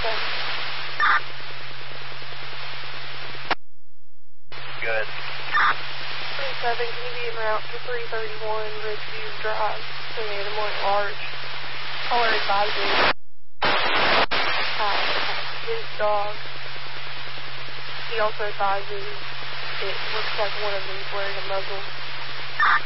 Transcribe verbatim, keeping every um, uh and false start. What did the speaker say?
Okay. Good. twenty-seven, can you be en route to three thirty-one Ridgeview Drive, San Ana Morning Large? Caller advises uh, his dog. He also advises it looks like one of them is wearing a muzzle.